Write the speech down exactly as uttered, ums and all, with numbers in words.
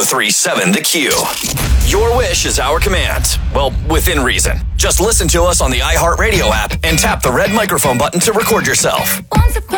three seven The Q. Your wish is our command. Well, within reason. Just listen to us on the iHeartRadio app and tap the red microphone button to record yourself. Once upon